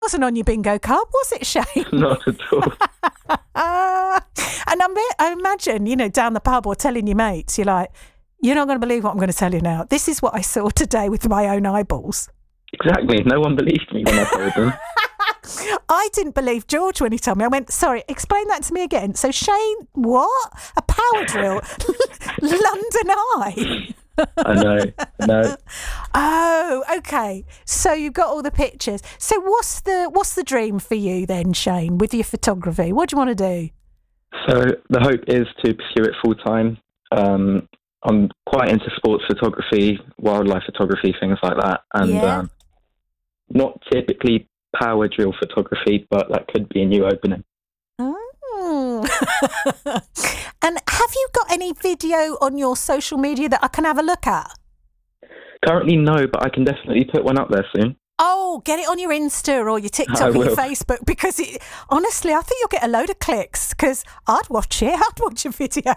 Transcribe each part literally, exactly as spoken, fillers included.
wasn't on your bingo card, was it, Shane? Not at all. Uh, and I'm, I imagine, you know, down the pub or telling your mates, you're like, you're not going to believe what I'm going to tell you now. This is what I saw today with my own eyeballs. Exactly. No one believed me when I told them. I didn't believe George when he told me. I went, sorry, explain that to me again. So Shane, what? A power drill? London Eye? I know, I know. Oh, okay. So you've got all the pictures. So what's the what's the dream for you then, Shane, with your photography? What do you want to do? So the hope is to pursue it full time. Um, I'm quite into sports photography, wildlife photography, things like that. And Yeah. um, not typically power drill photography, but that could be a new opening. Mm. And have you got any video on your social media that I can have a look at? Currently, no, but I can definitely put one up there soon. Oh, get it on your Insta or your I TikTok or your will. Facebook, because it, honestly, I think you'll get a load of clicks, because I'd watch it. I'd watch a video.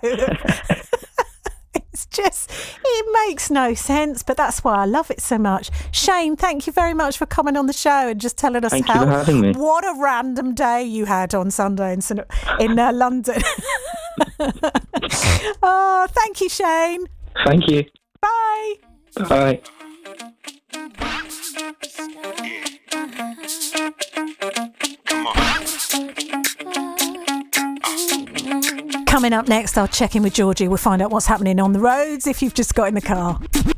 It's just, it makes no sense, but that's why I love it so much. Shane, thank you very much for coming on the show and just telling us Thank you how for having me. what a random day you had on Sunday in, St- in uh, London. Oh, thank you, Shane. Thank you. Bye. Bye. Coming up next, I'll check in with Georgie. We'll find out what's happening on the roads if you've just got in the car.